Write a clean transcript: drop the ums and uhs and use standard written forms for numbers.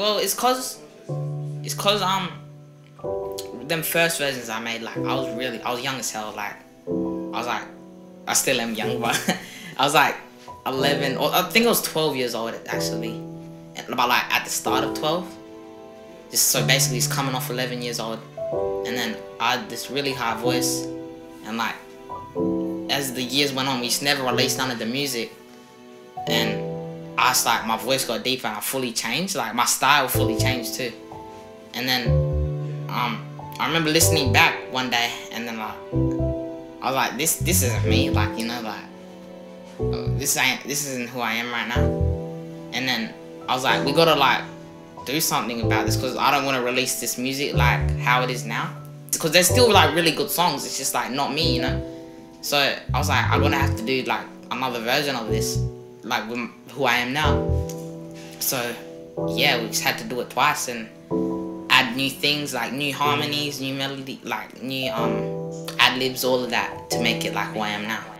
Well, it's cause them first versions I made, like I was young as hell. Like I still am young, but I was like 11, or I think I was 12 years old actually, but like at the start of 12. Just so basically, it's coming off 11 years old, and then I had this really high voice, and like as the years went on, we just never released none of the music, and I was like, my voice got deeper and I fully changed, like my style fully changed too. And then I remember listening back one day, and then like I was like, this isn't me, like, you know, like this isn't who I am right now. And then I was like, we gotta like do something about this, because I don't want to release this music like how it is now, because there's still like really good songs, it's just like not me, you know. So I was like, I'm gonna have to do like another version of this, like with who I am now. So yeah, we just had to do it twice and add new things, like new harmonies, new melody, like new ad libs, all of that, to make it like who I am now.